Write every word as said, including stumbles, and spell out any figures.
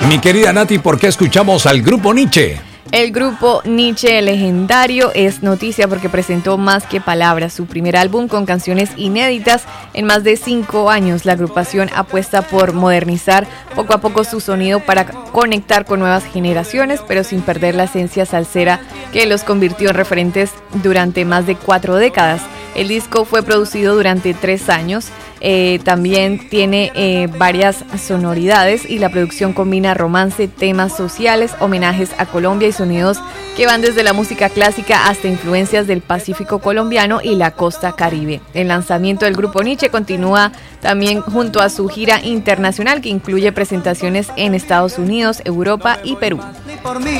Mi querida Nati, ¿por qué escuchamos al grupo Nietzsche? El grupo Nietzsche legendario es noticia porque presentó Más que Palabras, su primer álbum con canciones inéditas en más de cinco años. La agrupación apuesta por modernizar poco a poco su sonido para conectar con nuevas generaciones, pero sin perder la esencia salsera que los convirtió en referentes durante más de cuatro décadas. El disco fue producido durante tres años. Eh, también tiene eh, varias sonoridades y la producción combina romance, temas sociales, homenajes a Colombia y sonidos que van desde la música clásica hasta influencias del Pacífico colombiano y la costa caribe. El lanzamiento del grupo Nietzsche continúa también junto a su gira internacional que incluye presentaciones en Estados Unidos, Europa y Perú.